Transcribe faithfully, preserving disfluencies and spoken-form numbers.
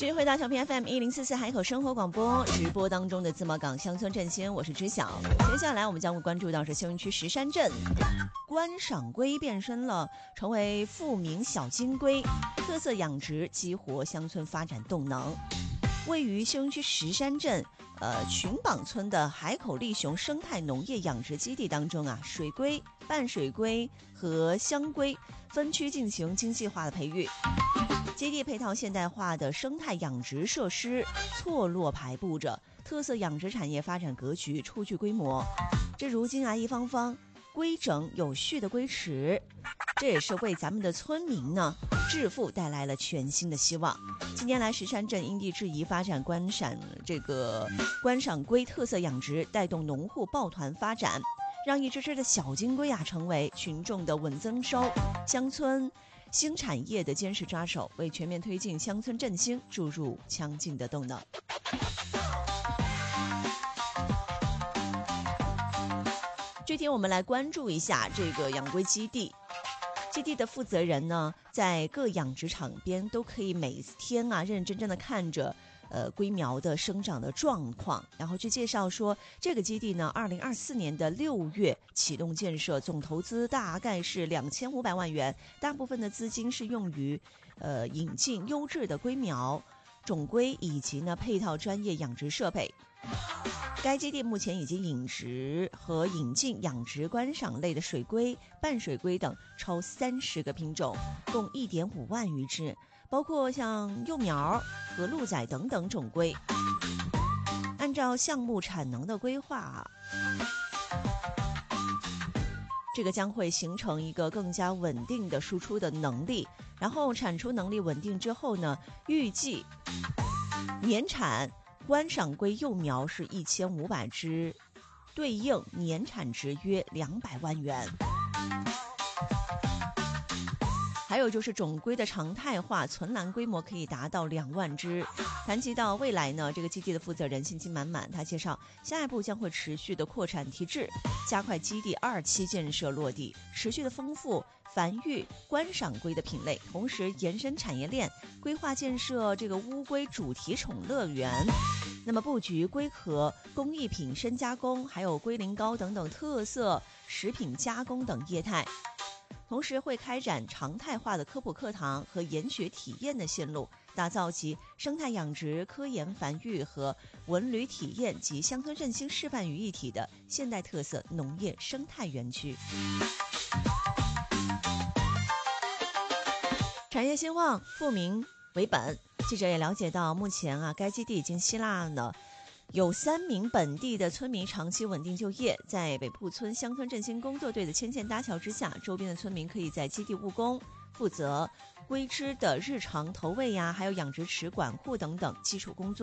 继续回到调频 F M 一零四四海口生活广播直播当中的自贸港乡村振兴，我是知晓。接下来我们将会关注到是休营区石山镇观赏龟变身了，成为富民小金龟，特色养殖激活乡村发展动能。位于休营区石山镇呃群榜村的海口利熊生态农业养殖基地当中啊，水龟、半水龟和香龟分区进行精细化的培育。基地配套现代化的生态养殖设施，错落排布着，特色养殖产业发展格局初具规模。这如今啊，一方方规整有序的龟池，这也是为咱们的村民呢致富带来了全新的希望。近年来，石山镇因地制宜发展观赏这个观赏龟特色养殖，带动农户抱团发展，让一只只的小金龟啊成为群众的稳增收、乡村新产业的坚实抓手，为全面推进乡村振兴注入强劲的动能。具体我们来关注一下这个养龟基地。基地的负责人呢，在各养殖场边都可以每天啊认认真真的看着呃龟苗的生长的状况，然后去介绍说，这个基地呢，二零二四年的六月启动建设，总投资大概是两千五百万元，大部分的资金是用于呃引进优质的龟苗、种龟以及呢配套专业养殖设备。该基地目前已经引植和引进养殖观赏类的水龟、半水龟等超三十个品种，共一点五万余只，包括像幼苗和鹿仔等等种龟。按照项目产能的规划，这个将会形成一个更加稳定的输出的能力，然后产出能力稳定之后呢，预计年产观赏龟幼苗是一千五百只，对应年产值约两百万元。还有就是种龟的常态化存栏规模可以达到两万只。谈及到未来呢，这个基地的负责人信心满满，他介绍下一步将会持续的扩产提质，加快基地二期建设落地，持续的丰富繁育观赏龟的品类，同时延伸产业链，规划建设这个乌龟主题宠乐园。那么布局龟壳、工艺品深加工，还有龟苓膏等等特色食品加工等业态。同时会开展常态化的科普课堂和研学体验的线路，打造集生态养殖、科研繁育和文旅体验及乡村振兴示范于一体的现代特色农业生态园区。产业兴旺，富民为本。记者也了解到，目前啊，该基地已经吸纳了有三名本地的村民长期稳定就业，在北铺村乡村振兴工作队的牵线搭桥之下，周边的村民可以在基地务工，负责龟只的日常投喂呀，还有养殖池管护等等基础工作。